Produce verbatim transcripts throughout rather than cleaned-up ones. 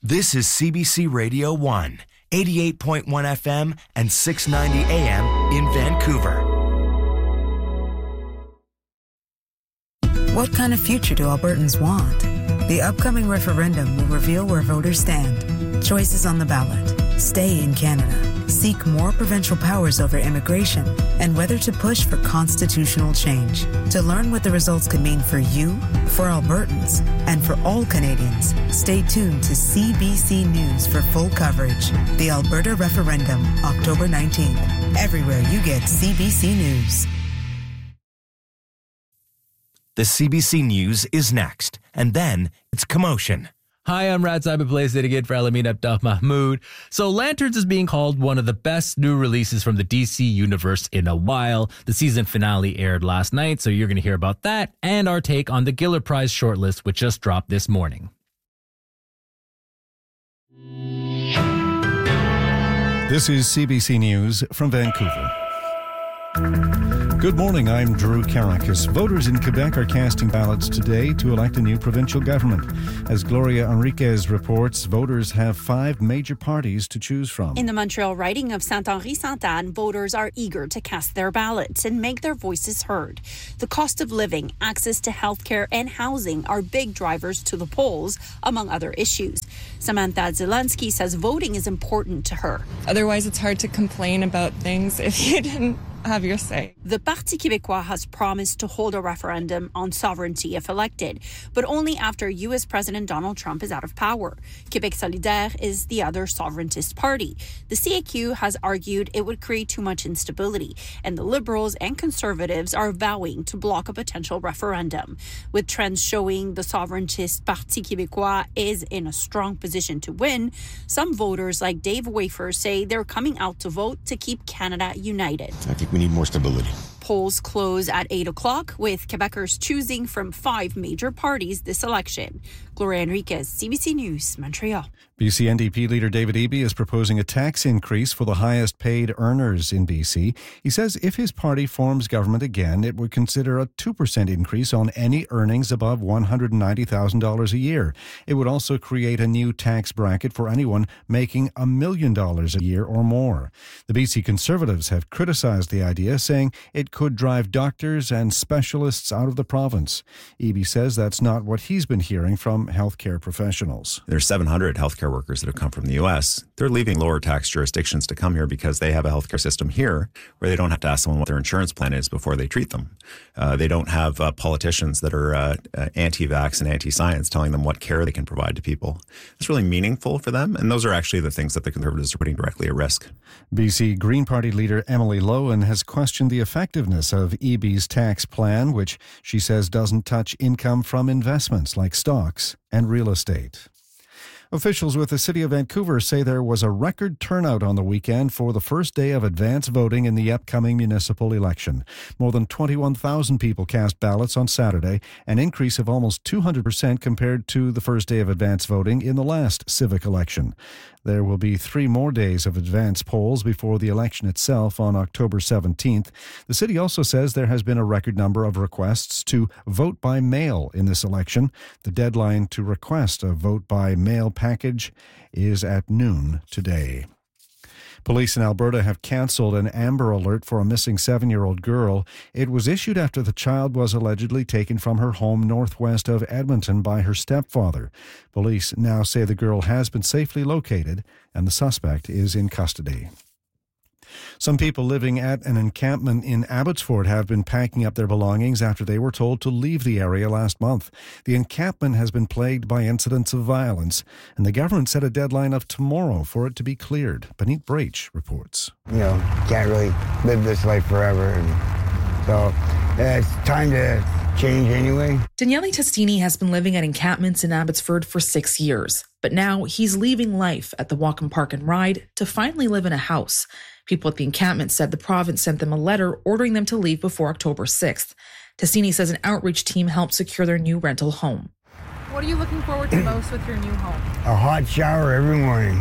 This is C B C Radio one, eighty-eight point one F M and six ninety A M in Vancouver. What kind of future do Albertans want? The upcoming referendum will reveal where voters stand. Choices on the ballot. Stay in Canada. Seek more provincial powers over immigration, and whether to push for constitutional change. To learn what the results could mean for you, for Albertans, and for all Canadians, stay tuned to C B C News for full coverage. The Alberta Referendum, October nineteenth. Everywhere you get C B C News. The C B C News is next, and then it's Commotion. Hi, I'm Rad Simon Play sitting in for Alamin Abdaf Mahmoud. So Lanterns is being called one of the best new releases from the D C universe in a while. The season finale aired last night, so you're going to hear about that and our take on the Giller Prize shortlist, which just dropped this morning. This is C B C News from Vancouver. Good morning, I'm Drew Karakis. Voters in Quebec are casting ballots today to elect a new provincial government. As Gloria Enriquez reports, voters have five major parties to choose from. In the Montreal riding of Saint-Henri-Sainte-Anne, voters are eager to cast their ballots and make their voices heard. The cost of living, access to healthcare and housing are big drivers to the polls, among other issues. Samantha Zelensky says voting is important to her. Otherwise, it's hard to complain about things if you didn't have your say. The Parti Québécois has promised to hold a referendum on sovereignty if elected, but only after U S President Donald Trump is out of power. Québec Solidaire is the other sovereigntist party. The C A Q has argued it would create too much instability, and the Liberals and Conservatives are vowing to block a potential referendum. With trends showing the sovereigntist Parti Québécois is in a strong position to win, some voters like Dave Wafer say they're coming out to vote to keep Canada united. I think we need more stability. Polls close at eight o'clock, with Quebecers choosing from five major parties this election. Gloria Enriquez, C B C News, Montreal. B C N D P leader David Eby is proposing a tax increase for the highest paid earners in B C. He says if his party forms government again, it would consider a two percent increase on any earnings above one hundred ninety thousand dollars a year. It would also create a new tax bracket for anyone making a million dollars a year or more. The B C Conservatives have criticized the idea, saying it could drive doctors and specialists out of the province. Eby says that's not what he's been hearing from healthcare professionals. There's seven hundred healthcare workers that have come from the U S. They're leaving lower tax jurisdictions to come here because they have a healthcare system here where they don't have to ask someone what their insurance plan is before they treat them. Uh, they don't have uh, politicians that are uh, uh, anti-vax and anti-science telling them what care they can provide to people. It's really meaningful for them, and those are actually the things that the Conservatives are putting directly at risk. B C Green Party leader Emily Lowen has questioned the effectiveness of Eby's tax plan, which she says doesn't touch income from investments like stocks and real estate. Officials with the City of Vancouver say there was a record turnout on the weekend for the first day of advance voting in the upcoming municipal election. More than twenty-one thousand people cast ballots on Saturday, an increase of almost two hundred percent compared to the first day of advance voting in the last civic election. There will be three more days of advance polls before the election itself on October seventeenth. The city also says there has been a record number of requests to vote by mail in this election. The deadline to request a vote by mail package is at noon today. Police in Alberta have cancelled an Amber Alert for a missing seven-year-old girl. It was issued after the child was allegedly taken from her home northwest of Edmonton by her stepfather. Police now say the girl has been safely located and the suspect is in custody. Some people living at an encampment in Abbotsford have been packing up their belongings after they were told to leave the area last month. The encampment has been plagued by incidents of violence, and the government set a deadline of tomorrow for it to be cleared. Benit Brach reports. You know, can't really live this life forever, and so uh, it's time to change anyway. Daniele Testini has been living at encampments in Abbotsford for six years, but now he's leaving life at the Walk and Park and Ride to finally live in a house. People at the encampment said the province sent them a letter ordering them to leave before October sixth. Testini says an outreach team helped secure their new rental home. What are you looking forward to most with your new home? A hot shower every morning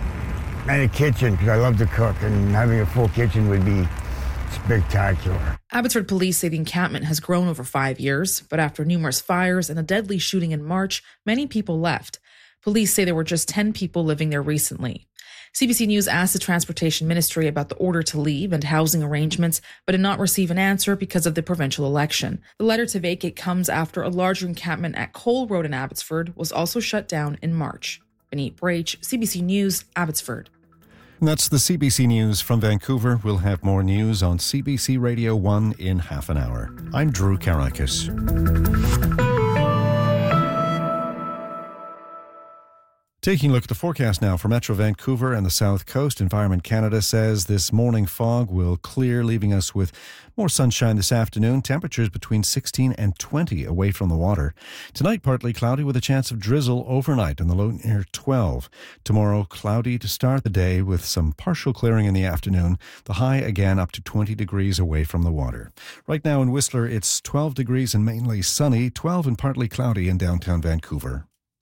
and a kitchen, because I love to cook, and having a full kitchen would be spectacular. Abbotsford police say the encampment has grown over five years, but after numerous fires and a deadly shooting in March, many people left. Police say there were just ten people living there recently. C B C News asked the Transportation Ministry about the order to leave and housing arrangements, but did not receive an answer because of the provincial election. The letter to vacate comes after a larger encampment at Cole Road in Abbotsford was also shut down in March. Benit Brach, C B C News, Abbotsford. And that's the C B C News from Vancouver. We'll have more news on C B C Radio one in half an hour. I'm Drew Karakis. Taking a look at the forecast now for Metro Vancouver and the South Coast, Environment Canada says this morning fog will clear, leaving us with more sunshine this afternoon. Temperatures between sixteen and twenty away from the water. Tonight, partly cloudy with a chance of drizzle overnight in the low near twelve. Tomorrow, cloudy to start the day with some partial clearing in the afternoon. The high again up to twenty degrees away from the water. Right now in Whistler, it's twelve degrees and mainly sunny, twelve and partly cloudy in downtown Vancouver.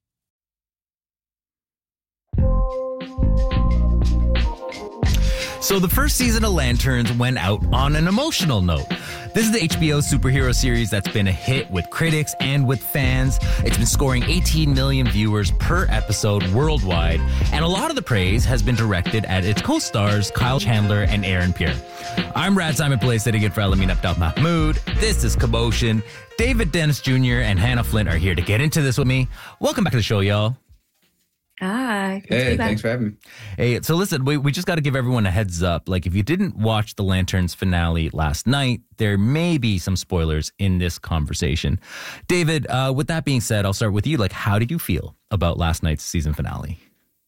So the first season of Lanterns went out on an emotional note. This is the H B O superhero series that's been a hit with critics and with fans. It's been scoring eighteen million viewers per episode worldwide, and a lot of the praise has been directed at its co-stars Kyle Chandler and Aaron Pierre. I'm Rad Simon Place sitting in for Alameen Abdel Mahmoud. This is Commotion. David Dennis Junior and Hannah Flint are here to get into this with me. Welcome back to the show, y'all. Hi. Hey, thanks for having me. Hey, so listen, we, we just got to give everyone a heads up. Like, if you didn't watch the Lanterns finale last night, there may be some spoilers in this conversation. David, uh, with that being said, I'll start with you. Like, how did you feel about last night's season finale?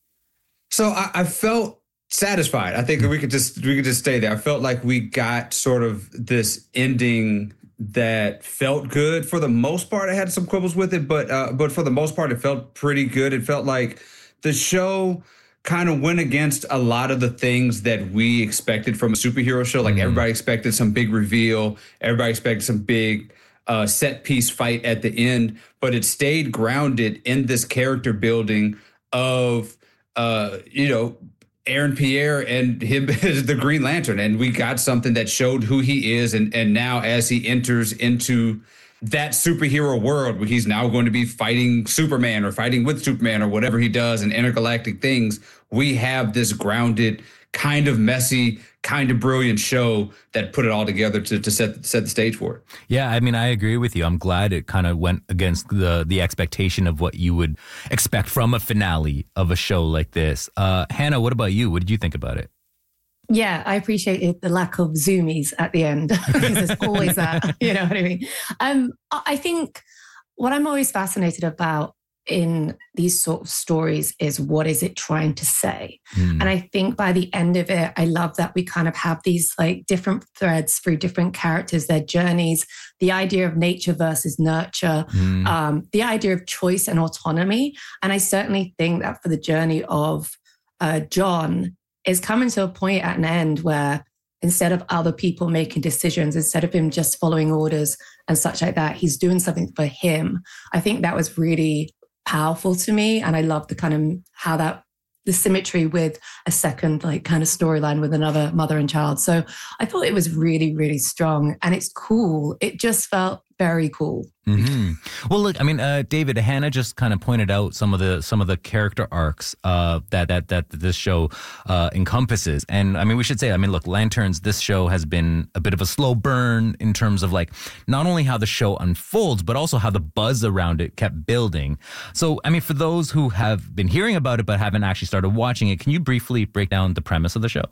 So I, I felt satisfied. I think we could just we could just stay there. I felt like we got sort of this ending that felt good for the most part. I had some quibbles with it, but uh, but for the most part, it felt pretty good. It felt like the show kind of went against a lot of the things that we expected from a superhero show. Like, mm-hmm. everybody expected some big reveal. Everybody expected some big uh, set piece fight at the end, but it stayed grounded in this character building of, uh, you know, Aaron Pierre and him as the Green Lantern. And we got something that showed who he is. And, and now as he enters into that superhero world where he's now going to be fighting Superman or fighting with Superman or whatever he does in intergalactic things, we have this grounded, kind of messy, kind of brilliant show that put it all together to, to set set the stage for it. Yeah, I mean, I agree with you. I'm glad it kind of went against the the expectation of what you would expect from a finale of a show like this. Uh, Hannah, what about you? What did you think about it? Yeah, I appreciated the lack of zoomies at the end because there's always that, you know what I mean? Um, I think what I'm always fascinated about in these sort of stories is what is it trying to say? Mm. And I think by the end of it, I love that we kind of have these like different threads through different characters, their journeys, the idea of nature versus nurture, mm. um, the idea of choice and autonomy. And I certainly think that for the journey of uh, John, is coming to a point at an end where instead of other people making decisions, instead of him just following orders and such like that, he's doing something for him. I think that was really powerful to me. And I love the kind of how that, the symmetry with a second like kind of storyline with another mother and child. So I thought it was really, really strong and it's cool. It just felt very cool. Mm-hmm. Well, look, I mean, uh, David, Hannah just kind of pointed out some of the some of the character arcs uh, that that that this show uh, encompasses, and I mean, we should say, I mean, look, Lanterns. This show has been a bit of a slow burn in terms of like not only how the show unfolds, but also how the buzz around it kept building. So, I mean, for those who have been hearing about it but haven't actually started watching it, can you briefly break down the premise of the show?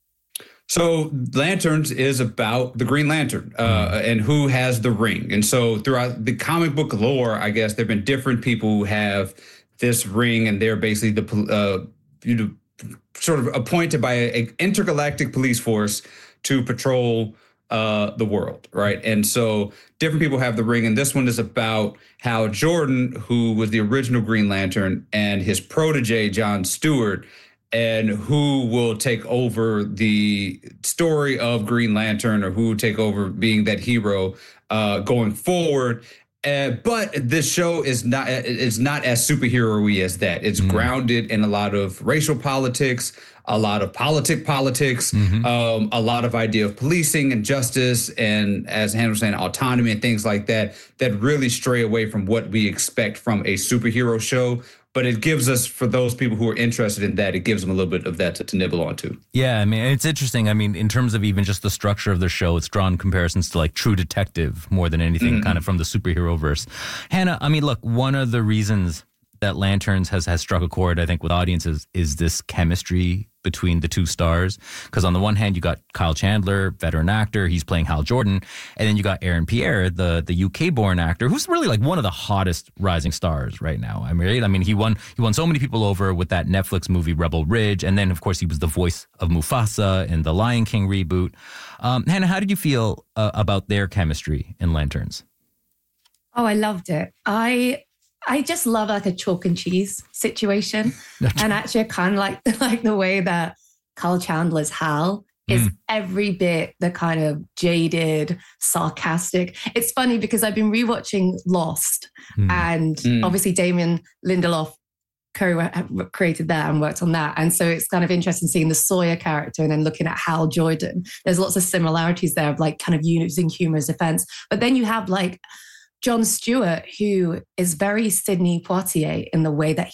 So Lanterns is about the Green Lantern uh, and who has the ring. And so throughout the comic book lore, I guess there have been different people who have this ring and they're basically the uh, you know, sort of appointed by an intergalactic police force to patrol uh, the world, right? And so different people have the ring. And this one is about Hal Jordan, who was the original Green Lantern, and his protege, John Stewart, and who will take over the story of Green Lantern or who will take over being that hero uh, going forward. Uh, but this show is not it's not as superhero-y as that. It's mm-hmm. grounded in a lot of racial politics, a lot of politic politics, mm-hmm. um, a lot of idea of policing and justice, and as Hannah was saying, autonomy and things like that, that really stray away from what we expect from a superhero show. but it gives us, for those people who are interested in that, it gives them a little bit of that to, to nibble onto. Yeah, I mean, it's interesting. I mean, in terms of even just the structure of the show, it's drawn comparisons to like True Detective more than anything, mm-hmm. kind of from the superhero verse. Hannah, I mean, look, one of the reasons that Lanterns has, has struck a chord, I think, with audiences is this chemistry between the two stars. Because on the one hand, you got Kyle Chandler, veteran actor, he's playing Hal Jordan. And then you got Aaron Pierre, the, the U K-born actor, who's really like one of the hottest rising stars right now. I mean, I mean, he won he won so many people over with that Netflix movie Rebel Ridge. And then, of course, he was the voice of Mufasa in the Lion King reboot. Um, Hannah, how did you feel uh, about their chemistry in Lanterns? Oh, I loved it. I... I just love like a chalk and cheese situation. And actually I kind of like, like the way that Kyle Chandler's Hal is mm. every bit the kind of jaded, sarcastic. It's funny because I've been rewatching Lost mm. and mm. obviously Damon Lindelof co-created that and worked on that. And so it's kind of interesting seeing the Sawyer character and then looking at Hal Jordan. There's lots of similarities there of like kind of using humor as defense. But then you have like Jon Stewart, who is very Sidney Poitier in the way that